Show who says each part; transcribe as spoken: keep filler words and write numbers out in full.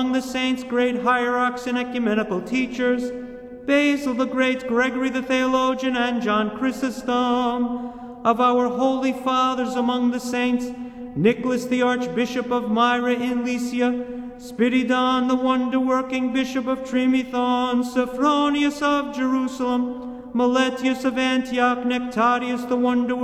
Speaker 1: Among the saints, great hierarchs and ecumenical teachers, Basil the Great, Gregory the Theologian, and John Chrysostom. Of our holy fathers among the saints, Nicholas the Archbishop of Myra in Lycia, Spiridon the wonder-working Bishop of Trimethon, Sophronius of Jerusalem, Meletius of Antioch, Nectarius the wonder